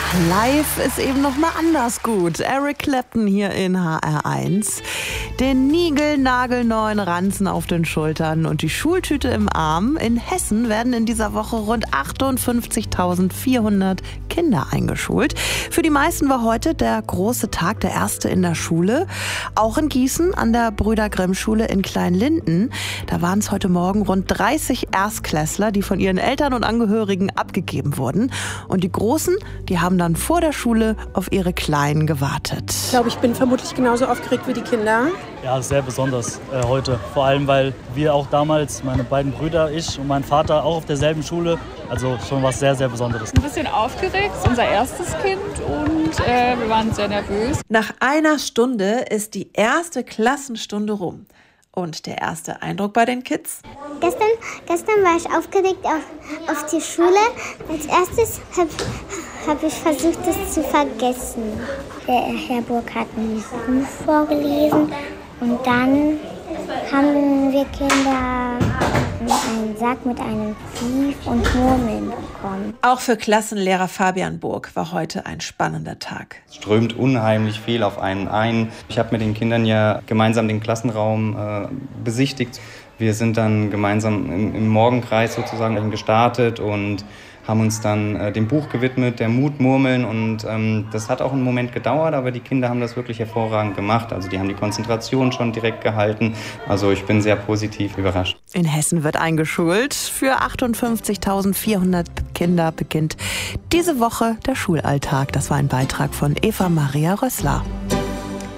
live ist eben noch mal anders gut. Eric Clapton hier in HR1. Den niegelnagelneuen Ranzen auf den Schultern und die Schultüte im Arm. In Hessen werden in dieser Woche rund 58.400 Kinder eingeschult. Für die meisten war heute der große Tag, der erste in der Schule. Auch in Gießen an der Brüder-Grimm-Schule in Kleinlinden. Da waren es heute Morgen rund 30 Erstklässler, die von ihren Eltern und Angehörigen abgegeben wurden. Und die Großen, die haben dann vor der Schule auf ihre Kleinen gewartet. Ich glaube, ich bin vermutlich genauso aufgeregt wie die Kinder. Ja, sehr besonders heute. Vor allem, weil wir auch damals, meine beiden Brüder, ich und mein Vater, auch auf derselben Schule. Also schon was sehr, sehr Besonderes. Ein bisschen aufgeregt, unser erstes Kind und wir waren sehr nervös. Nach einer Stunde ist die erste Klassenstunde rum. Und der erste Eindruck bei den Kids? Gestern war ich aufgeregt auf die Schule. Als erstes habe ich versucht, es zu vergessen. Der Herr Burg hat ein Buch vorgelesen und dann haben wir Kinder einen Sack mit einem Brief und Murmeln bekommen. Auch für Klassenlehrer Fabian Burg war heute ein spannender Tag. Es strömt unheimlich viel auf einen ein. Ich habe mit den Kindern ja gemeinsam den Klassenraum besichtigt. Wir sind dann gemeinsam im Morgenkreis sozusagen gestartet und haben uns dann dem Buch gewidmet, der Mutmurmeln. Und das hat auch einen Moment gedauert, aber die Kinder haben das wirklich hervorragend gemacht. Also die haben die Konzentration schon direkt gehalten. Also ich bin sehr positiv überrascht. In Hessen wird eingeschult. Für 58.400 Kinder beginnt diese Woche der Schulalltag. Das war ein Beitrag von Eva Maria Rössler.